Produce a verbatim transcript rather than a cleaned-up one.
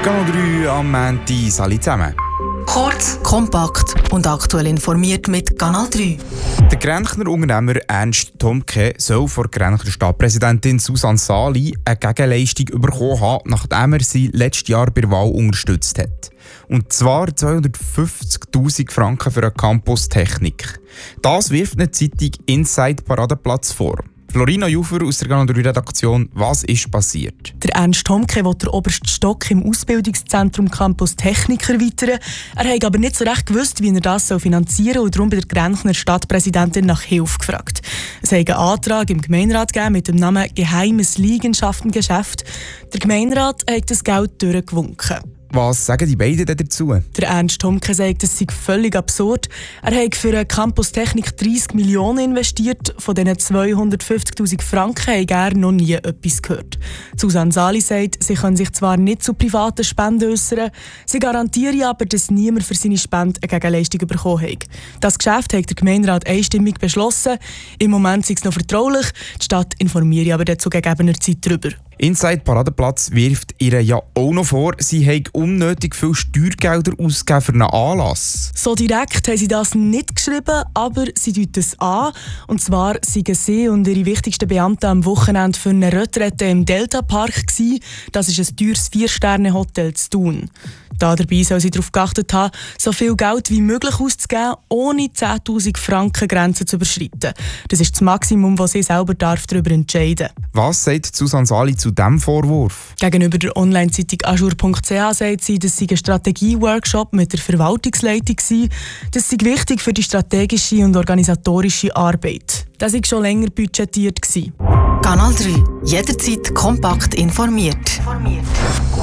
Kanal drei am Montag. Salut zusammen. Kurz, kompakt und aktuell informiert mit Kanal drei. Der Grenchner Unternehmer Ernst Thomke soll vor der Grenchner Stadtpräsidentin Susanne Sali eine Gegenleistung bekommen haben, nachdem er sie letztes Jahr bei der Wahl unterstützt hat. Und zwar zweihundertfünfzigtausend Franken für eine Campus Technik. Das wirft eine Zeitung Inside Paradeplatz vor. Florina Jufer aus der Kanal drei Redaktion, was ist passiert? Der Ernst Thomke will den obersten Stock im Ausbildungszentrum Campus Technik erweitern. Er hat aber nicht so recht gewusst, wie er das finanzieren soll und darum bei der Grenchner Stadtpräsidentin nach Hilfe gefragt. Es hat einen Antrag im Gemeinderat gegeben mit dem Namen «Geheimes Liegenschaftengeschäft». Der Gemeinderat hat das Geld durchgewunken. Was sagen die beiden denn dazu? Der Ernst Thomke sagt, das sei völlig absurd. Er hat für Campus Technik dreissig Millionen investiert. Von diesen zweihundertfünfzigtausend Franken hat er noch nie etwas gehört. Susanne Sali sagt, sie können sich zwar nicht zu privaten Spenden äußern, sie garantieren aber, dass niemand für seine Spende eine Gegenleistung bekommen hat. Das Geschäft hat der Gemeinderat einstimmig beschlossen. Im Moment ist es noch vertraulich. Die Stadt informiert aber zu gegebener Zeit darüber. Inside Paradeplatz wirft ihr ja auch noch vor, sie habe unnötig viel Steuergelder ausgegeben für einen Anlass. So direkt haben sie das nicht geschrieben, aber sie deuten es an. Und zwar waren sie und ihre wichtigsten Beamten am Wochenende für eine Retrette im Delta Park gewesen. Das ist ein teures Vier-Sterne-Hotel zu Thun. Da dabei soll sie darauf geachtet haben, so viel Geld wie möglich auszugeben, ohne zehntausend Franken Grenze zu überschreiten. Das ist das Maximum, das sie selber darf darüber entscheiden darf. Was sagt Susanne Sali zu diesem Vorwurf? Gegenüber der Online-Zeitung azur punkt c h sagt sie, dass sie ein Strategie-Workshop mit der Verwaltungsleitung war. Das sei wichtig für die strategische und organisatorische Arbeit. Das war schon länger budgetiert. Kanal drei. Jederzeit kompakt informiert.